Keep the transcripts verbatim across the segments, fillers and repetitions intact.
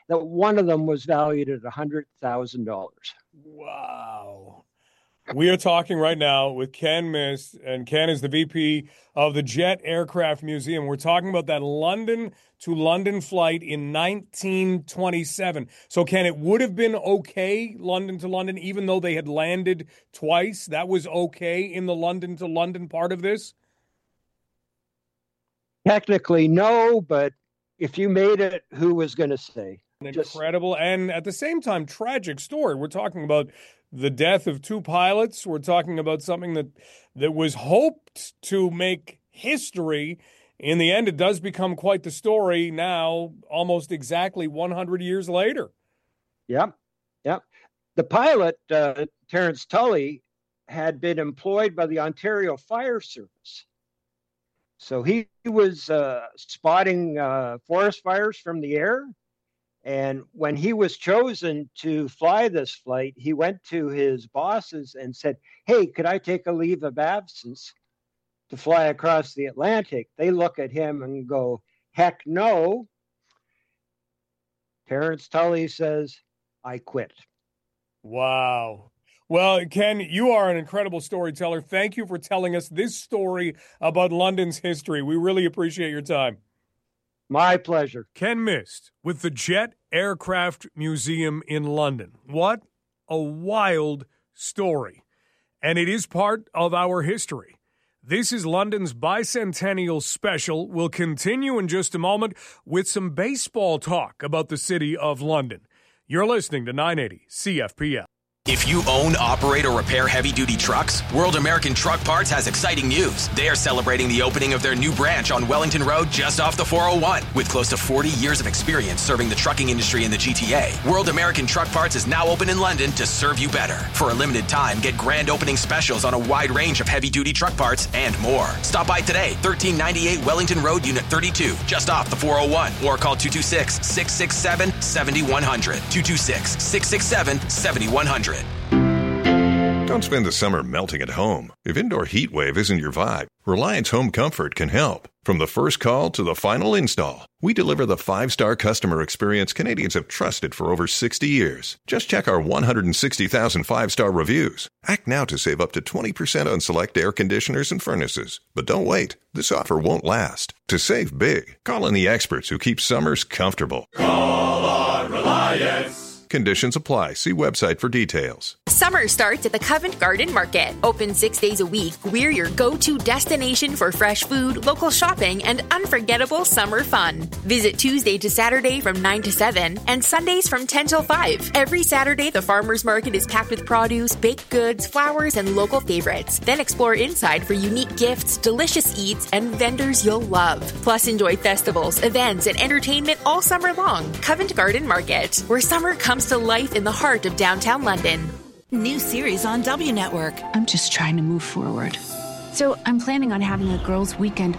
that one of them was valued at one hundred thousand dollars. Wow. We are talking right now with Ken Mist, and Ken is the V P of the Jet Aircraft Museum. We're talking about that London to London flight in nineteen twenty-seven. So, Ken, it would have been okay, London to London, even though they had landed twice. That was okay in the London to London part of this? Technically, no, but if you made it, who was going to say? An Just... incredible and at the same time, tragic story. We're talking about the death of two pilots. We're talking about something that, that was hoped to make history. In the end, it does become quite the story now, almost exactly one hundred years later. Yep, yep. The pilot, uh, Terence Tully, had been employed by the Ontario Fire Service. So he was uh, spotting uh, forest fires from the air. And when he was chosen to fly this flight, he went to his bosses and said, hey, could I take a leave of absence to fly across the Atlantic? They look at him and go, heck no. Terence Tully says, I quit. Wow. Well, Ken, you are an incredible storyteller. Thank you for telling us this story about London's history. We really appreciate your time. My pleasure. Ken Mist with the Jet Aircraft Museum in London. What a wild story. And it is part of our history. This is London's bicentennial special. We'll continue in just a moment with some baseball talk about the city of London. You're listening to nine eighty C F P L. If you own, operate, or repair heavy-duty trucks, World American Truck Parts has exciting news. They are celebrating the opening of their new branch on Wellington Road just off the four oh one. With close to forty years of experience serving the trucking industry in the G T A, World American Truck Parts is now open in London to serve you better. For a limited time, get grand opening specials on a wide range of heavy-duty truck parts and more. Stop by today, thirteen ninety-eight Wellington Road, Unit thirty-two, just off the four oh one, or call two two six, six six seven, seven one zero zero, two two six, six six seven, seven one zero zero. Don't spend the summer melting at home. If indoor heat wave isn't your vibe, Reliance Home Comfort can help. From the first call to the final install, we deliver the five-star customer experience Canadians have trusted for over sixty years. Just check our one hundred sixty thousand five-star reviews. Act now to save up to twenty percent on select air conditioners and furnaces. But don't wait. This offer won't last. To save big, call in the experts who keep summers comfortable. Call on Reliance. Conditions apply. See website for details. Summer starts at the Covent Garden Market. Open six days a week, we're your go-to destination for fresh food, local shopping, and unforgettable summer fun. Visit Tuesday to Saturday from nine to seven and Sundays from ten till five. Every Saturday, the farmers market is packed with produce, baked goods, flowers, and local favorites. Then explore inside for unique gifts, delicious eats, and vendors you'll love. Plus, enjoy festivals, events, and entertainment all summer long. Covent Garden Market, where summer comes to life in the heart of downtown London. New series on W Network. I'm just trying to move forward. So I'm planning on having a girls' weekend.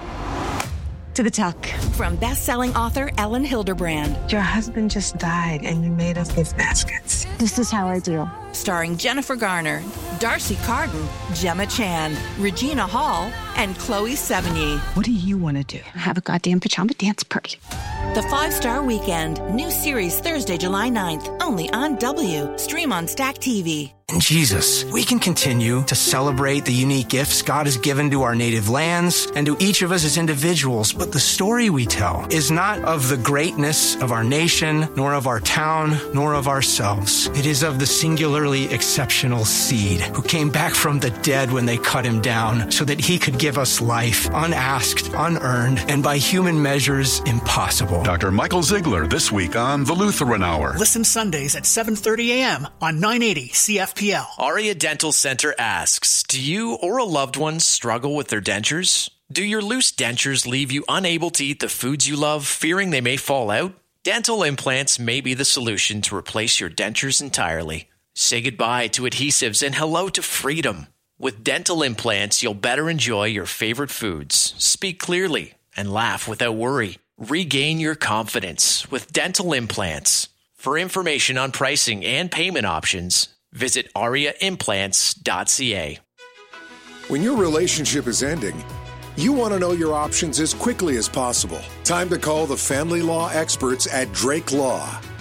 To the tuck. From best-selling author Ellen Hilderbrand. Your husband just died and you made up his baskets. This is how I do. Starring Jennifer Garner, Darcy Carden, Gemma Chan, Regina Hall, and Chloe Sevigny. What do you want to do? Have a goddamn pajama dance party. The Five-Star Weekend. New series Thursday, July ninth. Only on W. Stream on Stack T V. In Jesus, we can continue to celebrate the unique gifts God has given to our native lands and to each of us as individuals, but the story we tell is not of the greatness of our nation, nor of our town, nor of ourselves. It is of the singularly exceptional seed who came back from the dead when they cut him down so that he could give us life, unasked, unearned, and by human measures, impossible. Doctor Michael Ziegler this week on The Lutheran Hour. Listen Sundays at seven thirty a.m. on nine eighty C F P L. Aria Dental Center asks, do you or a loved one struggle with their dentures? Do your loose dentures leave you unable to eat the foods you love, fearing they may fall out? Dental implants may be the solution to replace your dentures entirely. Say goodbye to adhesives and hello to freedom. With dental implants, you'll better enjoy your favorite foods, speak clearly, and laugh without worry. Regain your confidence with dental implants. For information on pricing and payment options, visit aria implants dot c a. When your relationship is ending, you want to know your options as quickly as possible. Time to call the family law experts at Drake Law.